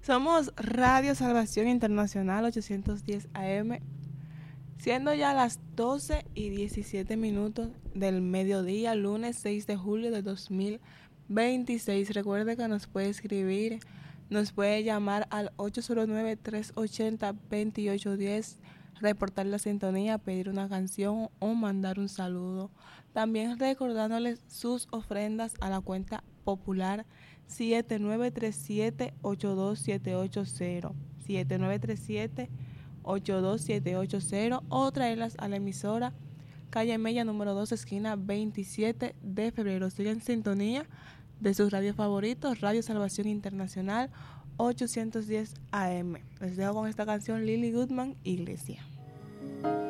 Somos Radio Salvación Internacional 810 AM, siendo ya las 12:17 del mediodía, lunes 6 de julio de 2026. Recuerde que nos puede escribir, nos puede llamar al 809-380-2810, reportar la sintonía, pedir una canción o mandar un saludo. También recordándoles sus ofrendas a la cuenta popular 7937-82780, 7937-82780, o traerlas a la emisora calle Mella número 2, esquina 27 de febrero. Estoy en sintonía de sus radios favoritos, Radio Salvación Internacional 810 AM. Les dejo con esta canción, Lily Goodman, Iglesia.